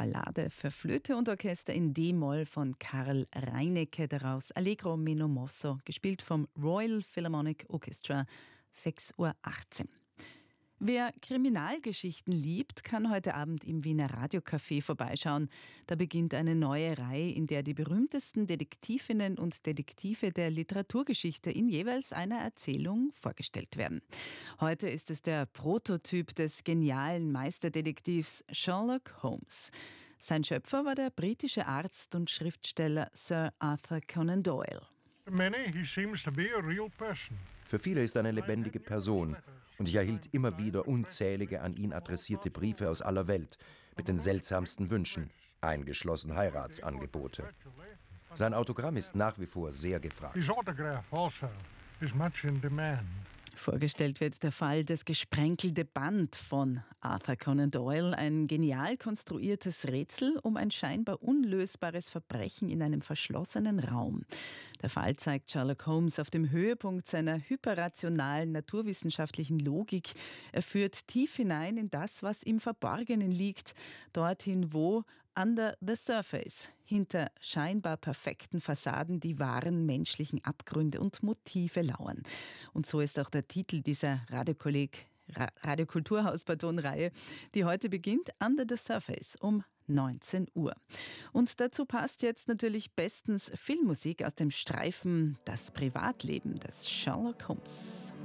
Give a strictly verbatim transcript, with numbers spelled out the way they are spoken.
Ballade für Flöte und Orchester in D-Moll von Karl Reinecke, daraus Allegro meno mosso, gespielt vom Royal Philharmonic Orchestra, sechs Uhr achtzehn. Wer Kriminalgeschichten liebt, kann heute Abend im Wiener Radiocafé vorbeischauen. Da beginnt eine neue Reihe, in der die berühmtesten Detektivinnen und Detektive der Literaturgeschichte in jeweils einer Erzählung vorgestellt werden. Heute ist es der Prototyp des genialen Meisterdetektivs Sherlock Holmes. Sein Schöpfer war der britische Arzt und Schriftsteller Sir Arthur Conan Doyle. Für viele ist er eine lebendige Person und ich erhielt immer wieder unzählige an ihn adressierte Briefe aus aller Welt mit den seltsamsten Wünschen, eingeschlossen Heiratsangebote. Sein Autogramm ist nach wie vor sehr gefragt. Vorgestellt wird der Fall Das gesprenkelte Band von Arthur Conan Doyle, ein genial konstruiertes Rätsel um ein scheinbar unlösbares Verbrechen in einem verschlossenen Raum. Der Fall zeigt Sherlock Holmes auf dem Höhepunkt seiner hyperrationalen naturwissenschaftlichen Logik. Er führt tief hinein in das, was im Verborgenen liegt, dorthin, wo under the surface, hinter scheinbar perfekten Fassaden, die wahren menschlichen Abgründe und Motive lauern. Und so ist auch der Titel dieser Radiokolleg Radiokulturhaus-Reihe, die heute beginnt, Under the Surface um neunzehn Uhr. Und dazu passt jetzt natürlich bestens Filmmusik aus dem Streifen Das Privatleben des Sherlock Holmes.